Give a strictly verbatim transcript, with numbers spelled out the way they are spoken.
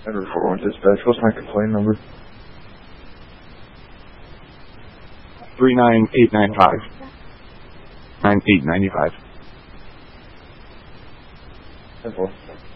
Denver four one dispatch, what's my complaint number? Three nine eight nine five. Nine eight ninety five. ten four.